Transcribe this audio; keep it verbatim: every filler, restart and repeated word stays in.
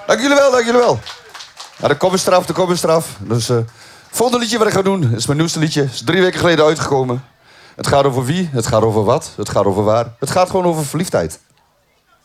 Dank jullie wel, dank jullie wel. Ja, de kom is straf, de kom is straf. Dus uh, het volgende liedje wat ik ga doen is mijn nieuwste liedje. Is drie weken geleden uitgekomen. Het gaat over wie, het gaat over wat, het gaat over waar. Het gaat gewoon over verliefdheid.